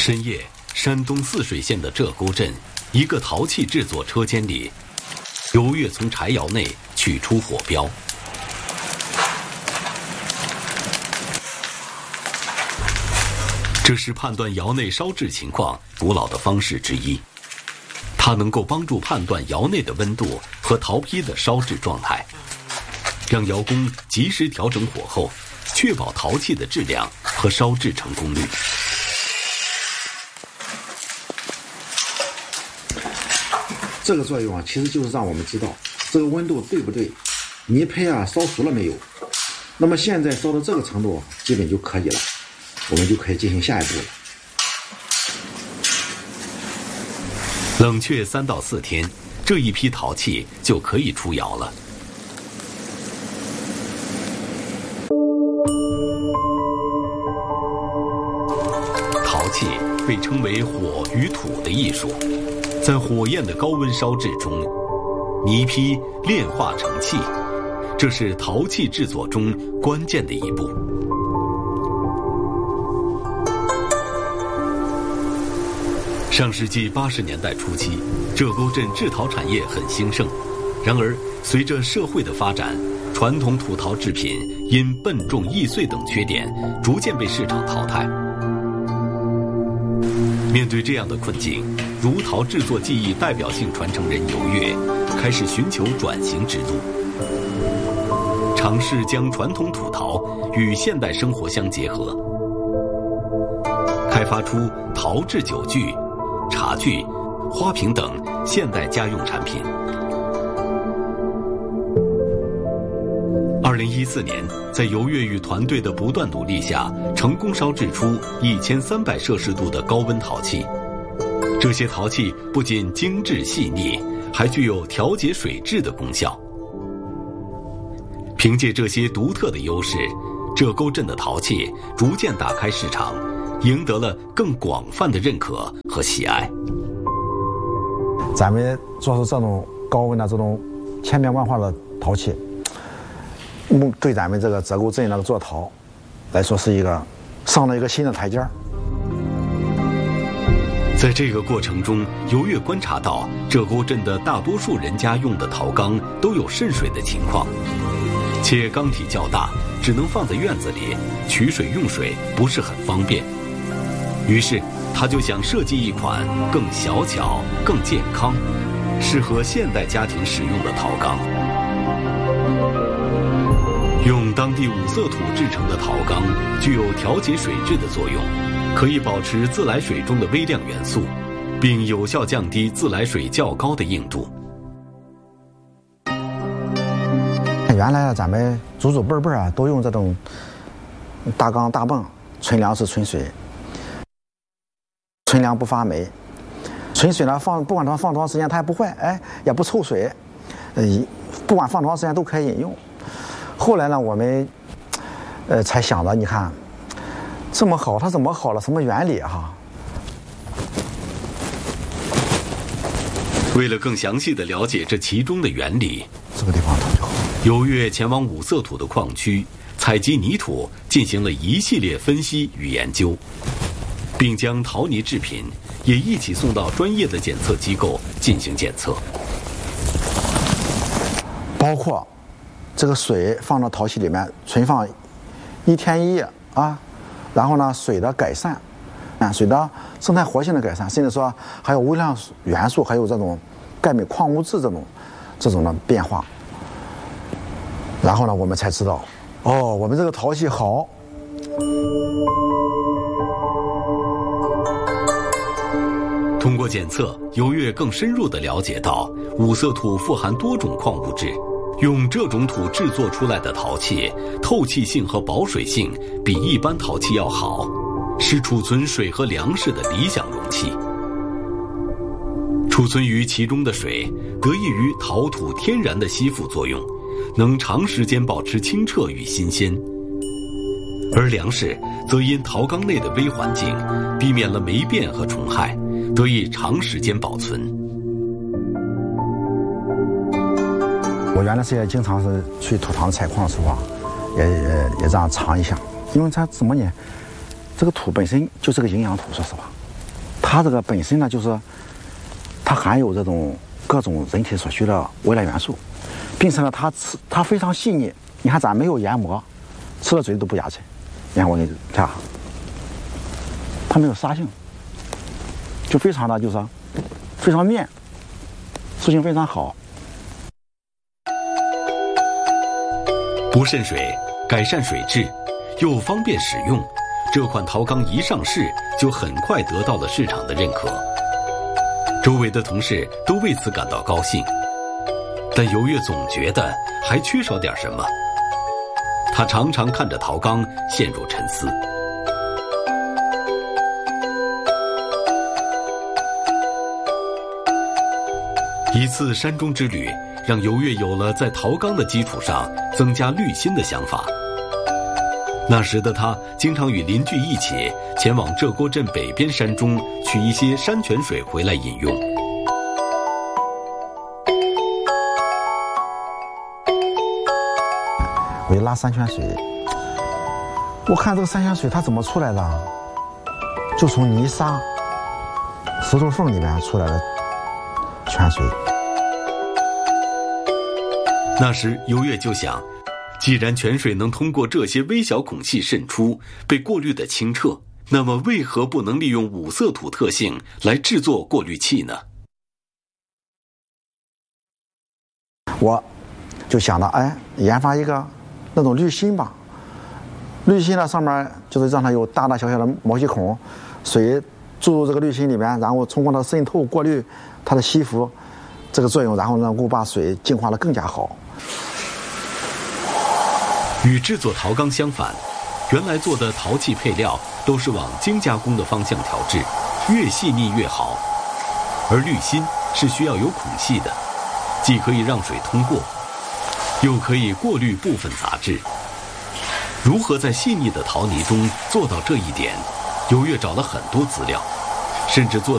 深夜，山东泗水县的浙沟镇一个陶器制作车间里，刘月从柴窑内取出火标。这是判断窑内烧制情况古老的方式之一，它能够帮助判断窑内的温度和陶坯的烧制状态，让窑工及时调整火候，确保陶器的质量和烧制成功率。 这个作用啊，其实就是让我们知道这个温度对不对，泥胚啊烧熟了没有。那么现在烧到这个程度，基本就可以了，我们就可以进行下一步了。 冷却3到4天，这一批陶器就可以出窑了。陶器被称为火与土的艺术，在火焰的高温烧制中，泥坯炼化成器，这是陶器制作中关键的一步。上世纪80年代初期，浙沟镇制陶产业很兴盛。然而，随着社会的发展，传统土陶制品因笨重易碎等缺点，逐渐被市场淘汰。面对这样的困境，如陶制作技艺代表性传承人尤月开始寻求转型之路，尝试将传统土陶与现代生活相结合，开发出陶制酒具、茶具、花瓶等现代家用产品。2014年，在尤月与团队的不断努力下，成功烧制出1300摄氏度的高温陶器。这些陶器不仅精致细腻，还具有调节水质的功效。凭借这些独特的优势，浙沟镇的陶器逐渐打开市场，赢得了更广泛的认可和喜爱。 咱们做出这种高温的这种千变万化的陶器，对咱们这个浙沟镇那个做陶来说是上了一个新的台阶儿。 在这个过程中，尤月观察到浙沟镇的大多数人家用的陶缸都有渗水的情况，且缸体较大，只能放在院子里，取水用水不是很方便。于是他就想设计一款更小巧、更健康、适合现代家庭使用的陶缸。用当地五色土制成的陶缸具有调节水质的作用，可以保持自来水中的微量元素，并有效降低自来水较高的硬度。 原来咱们祖辈啊都用这种大缸大泵，存粮食存水，存粮不发霉。存水呢不管它放多长时间它也不坏，也不臭水，不管放多长时间都可以饮用。后来呢，我们才想着，你看这么好，它怎么好了？什么原理哈？ 为了更详细的了解这其中的原理， 这个地方特别好。 尤月前往五色土的矿区，采集泥土，进行了一系列分析与研究，并将陶泥制品也一起送到专业的检测机构进行检测， 包括这个水放到陶器里面存放1天1夜啊，然后呢水的改善，水的生态活性的改善，甚至说还有微量元素，还有这种钙镁矿物质这种的变化。然后呢我们才知道，我们这个陶器好。 通过检测，尤月更深入地了解到五色土富含多种矿物质，用这种土制作出来的陶器，透气性和保水性比一般陶器要好，是储存水和粮食的理想容器。储存于其中的水，得益于陶土天然的吸附作用，能长时间保持清澈与新鲜。而粮食则因陶缸内的微环境，避免了霉变和虫害，得以长时间保存。 我原来是也经常是去土塘采矿的时候啊，也这样尝一下，因为它怎么呢？这个土本身就是个营养土，说实话， 它这个本身呢，就是它含有这种各种人体所需的微量元素，并且呢，它非常细腻。你看咱没有研磨，吃了嘴里都不压沉。你看我给你看哈，它没有杀性，就非常的就是非常面，塑性非常好。 不渗水，改善水质，又方便使用，这款陶缸一上市就很快得到了市场的认可。周围的同事都为此感到高兴，但尤月总觉得还缺少点什么。他常常看着陶缸陷入沉思。一次山中之旅让尤月有了在陶缸的基础上增加滤芯的想法。那时的他经常与邻居一起前往浙郭镇北边山中取一些山泉水回来饮用。 我一拉山泉水，我看这个山泉水它怎么出来的？就从泥沙、石头缝里面出来的泉水。 那时尤月就想，既然泉水能通过这些微小孔隙渗出，被过滤的清澈，那么为何不能利用五色土特性来制作过滤器呢？ 我就想到，研发一个那种滤芯吧。滤芯呢，上面就是让它有大大小小的毛细孔，水注入这个滤芯里面，然后通过它渗透过滤它的吸附这个作用，然后能够把水净化得更加好。 与制作陶缸相反，原来做的陶器配料都是往精加工的方向调制，越细腻越好。而滤芯是需要有孔隙的，既可以让水通过，又可以过滤部分杂质。如何在细腻的陶泥中做到这一点，尤月找了很多资料，甚至做